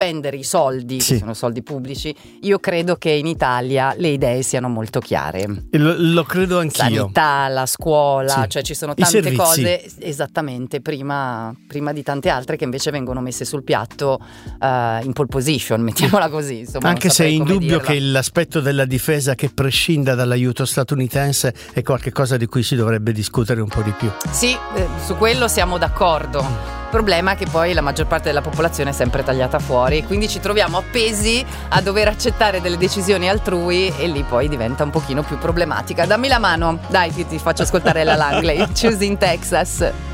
spendere i soldi, Sì. che sono soldi pubblici, io credo che in Italia le idee siano molto chiare. Lo credo anch'io. Sanità, la scuola, Sì. cioè ci sono I tante servizi. cose, esattamente, prima di tante altre che invece vengono messe sul piatto in pole position, mettiamola così. Insomma, Anche non se è saprei come indubbio dirla. che l'aspetto della difesa che prescinda dall'aiuto statunitense è qualcosa di cui si dovrebbe discutere un po' di più. Sì, su quello siamo d'accordo. Il problema è che poi la maggior parte della popolazione è sempre tagliata fuori, quindi ci troviamo appesi a dover accettare delle decisioni altrui e lì poi diventa un pochino più problematica. Dammi la mano, dai, ti faccio ascoltare la Langley, Choosing Texas.